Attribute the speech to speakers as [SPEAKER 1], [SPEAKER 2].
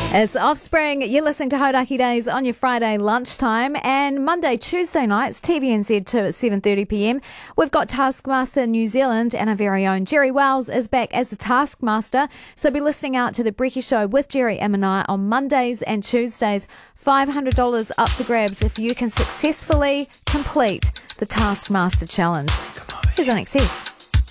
[SPEAKER 1] It's Offspring. You're listening to Hodaki Days on your Friday lunchtime, and Monday, Tuesday nights, TVNZ2 at 7:30pm. We've got Taskmaster New Zealand, and our very own Jerry Wells is back as the Taskmaster. So be listening out to the Brekkie Show with Jerry and Manai on Mondays and Tuesdays. $500 up for grabs if you can successfully complete the Taskmaster Challenge. Here's an excess.